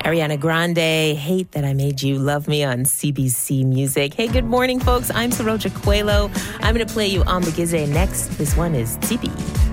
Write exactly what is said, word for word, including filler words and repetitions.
Ariana Grande, Hate That I Made You Love Me on C B C Music. Hey, good morning, folks. I'm Saroja Coelho. I'm going to play you On the Gizze next. This one is Tibi.